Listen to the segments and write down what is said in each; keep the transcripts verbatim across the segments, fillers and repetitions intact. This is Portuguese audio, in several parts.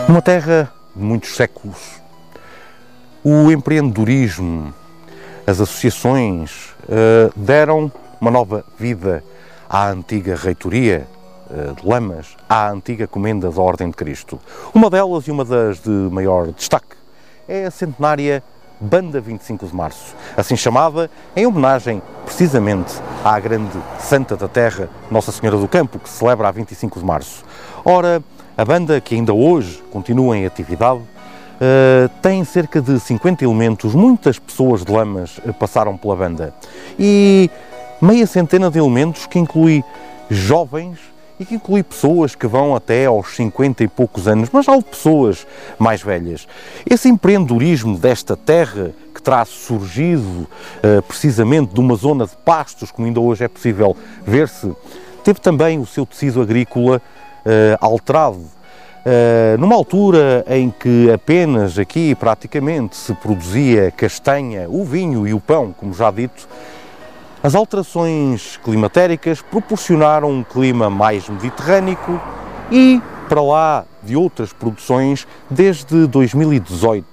Numa terra de muitos séculos, o empreendedorismo, as associações uh, deram uma nova vida à antiga reitoria uh, de Lamas, à antiga comenda da Ordem de Cristo. Uma delas e uma das de maior destaque é a centenária Banda vinte e cinco de Março, assim chamada em homenagem precisamente à grande Santa da Terra, Nossa Senhora do Campo, que se celebra a vinte e cinco de Março. Ora, a banda, que ainda hoje continua em atividade, uh, tem cerca de cinquenta elementos. Muitas pessoas de Lamas passaram pela banda e meia centena de elementos, que inclui jovens e que inclui pessoas que vão até aos cinquenta e poucos anos, mas há pessoas mais velhas. Esse empreendedorismo desta terra, que terá surgido uh, precisamente de uma zona de pastos, como ainda hoje é possível ver-se, teve também o seu tecido agrícola uh, alterado. Uh, numa altura em que apenas aqui praticamente se produzia castanha, o vinho e o pão, como já dito, as alterações climatéricas proporcionaram um clima mais mediterrâneo e, para lá de outras produções, desde dois mil e dezoito,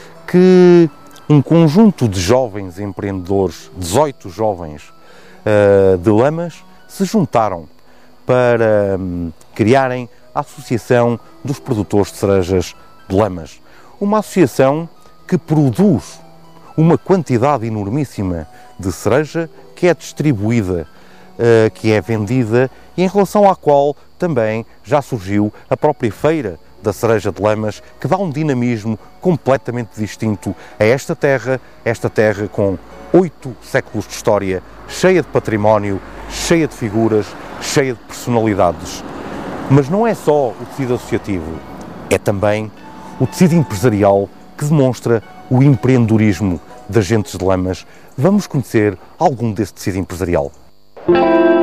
que um conjunto de jovens empreendedores, dezoito jovens uh, de Lamas, se juntaram para um, criarem a Associação dos Produtores de Cerejas de Lamas. Uma associação que produz uma quantidade enormíssima de cereja, que é distribuída, uh, que é vendida e em relação à qual também já surgiu a própria Feira da Cereja de Lamas, que dá um dinamismo completamente distinto a esta terra, esta terra com oito séculos de história, cheia de património, cheia de figuras, cheia de personalidades. Mas não é só o tecido associativo, é também o tecido empresarial que demonstra o empreendedorismo das gentes de Lamas. Vamos conhecer algum desse tecido empresarial.